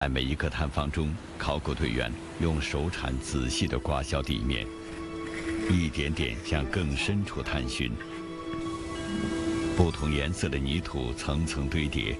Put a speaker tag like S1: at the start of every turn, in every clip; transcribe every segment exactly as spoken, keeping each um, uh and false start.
S1: 在每一个探访中，考古队员用手铲仔细地刮削地面，一点点向更深处探寻。不同颜色的泥土层层堆叠，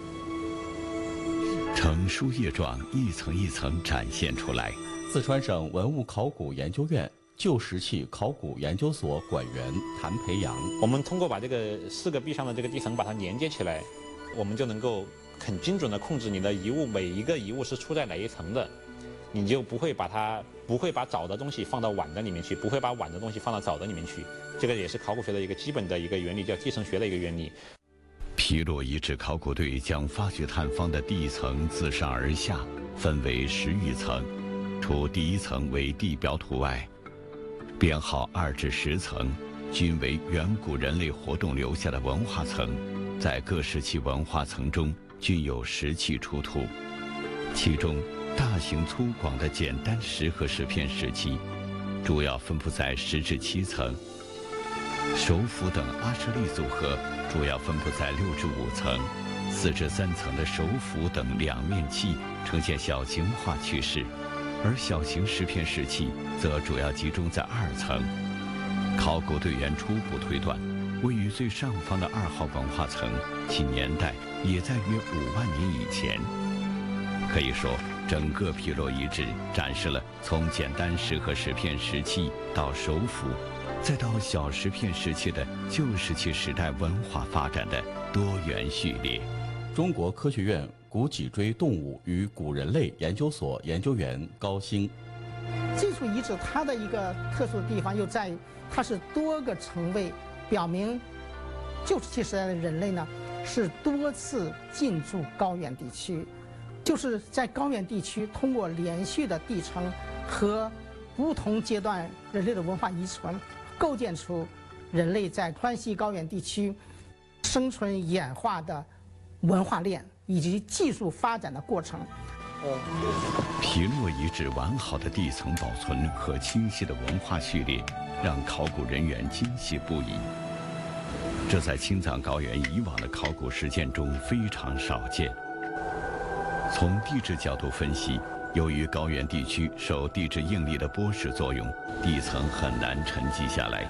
S1: 呈书页状，一层一层展现出来。
S2: 四川省文物考古研究院旧石器考古研究所馆员谭培阳，
S3: 我们通过把这个四个壁上的这个地层把它连接起来，我们就能够很精准地控制你的遗物，每一个遗物是出在哪一层的，你就不会把它不会把早的东西放到晚的里面去，不会把晚的东西放到早的里面去。这个也是考古学的一个基本的一个原理，叫继承学的一个原理。
S1: 皮洛遗址考古队将发掘探方的地层自上而下分为十余层，除第一层为地表土外，编号二至十层均为远古人类活动留下的文化层，在各时期文化层中均有石器出土，其中大型粗犷的简单石和石片石器主要分布在十至七层，手斧等阿舍利组合主要分布在六至五层，四至三层的手斧等两面器呈现小型化趋势，而小型石片石器则主要集中在二层。考古队员初步推断，位于最上方的二号文化层，其年代也在约五万年以前。可以说，整个皮洛遗址展示了从简单石和石片石器到手斧，再到小石片石器的旧石器时代文化发展的多元序列。
S2: 中国科学院古脊椎动物与古人类研究所研究员高兴。
S4: 这处遗址它的一个特殊的地方又在于，它是多个层位，表明旧石器时代的人类呢是多次进驻高原地区，就是在高原地区通过连续的地层和不同阶段人类的文化遗存，构建出人类在川西高原地区生存演化的文化链以及技术发展的过程。
S1: 皮洛遗址完好的地层保存和清晰的文化序列，让考古人员惊喜不已。这在青藏高原以往的考古实践中非常少见。从地质角度分析，由于高原地区受地质应力的剥蚀作用，地层很难沉积下来，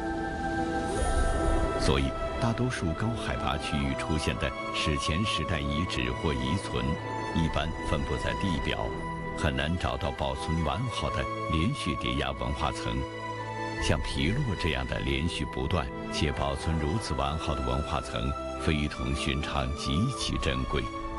S1: 所以大多数高海拔区域出现的史前时代遗址或遗存，一般分布在地表，很难找到保存完好的连续叠压文化层。像皮洛这样的连续不断且保存如此完好的文化层，非同寻常，极其珍贵。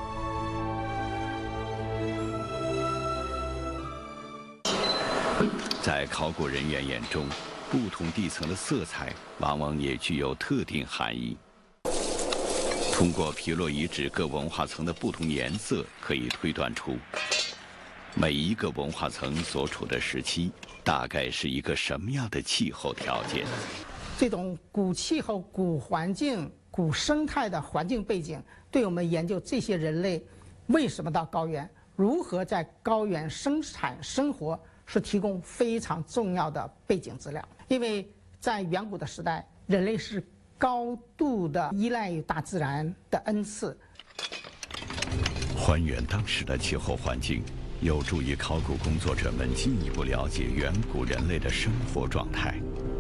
S1: 在考古人员眼中，不同地层的色彩往往也具有特定含义。通过皮洛遗址各文化层的不同颜色，可以推断出每一个文化层所处的时期大概是一个什么样的气候条件。
S4: 这种古气候、古环境、古生态的环境背景，对我们研究这些人类为什么到高原，如何在高原生产生活，是提供非常重要的背景资料。因为在远古的时代，人类是高度的依赖于大自然的恩赐。
S1: 还原当时的气候环境，有助于考古工作者们进一步了解远古人类的生活状态。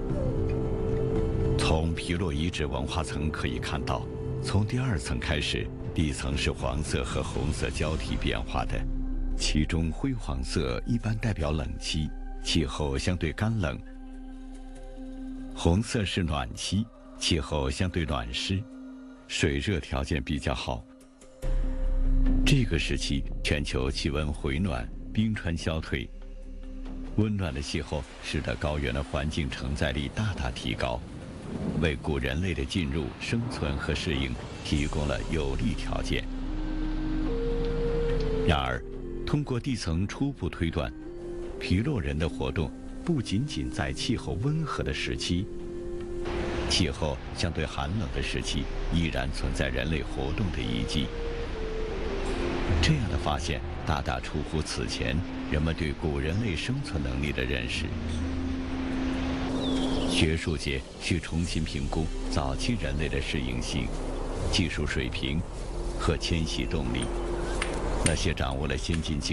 S1: 从皮洛遗址文化层可以看到，从第二层开始，地层是黄色和红色交替变化的，其中灰黄色一般代表冷期，气候相对干冷；红色是暖期，气候相对暖湿，水热条件比较好。这个时期，全球气温回暖，冰川消退，温暖的气候使得高原的环境承载力大大提高，为古人类的进入、生存和适应提供了有利条件。然而，通过地层初步推断，皮洛人的活动不仅仅在气候温和的时期，气候相对寒冷的时期依然存在人类活动的遗迹。这样的发现大大出乎此前人们对古人类生存能力的认识。学术界需重新评估早期人类的适应性、技术水平和迁徙动力。 那些掌握了先进技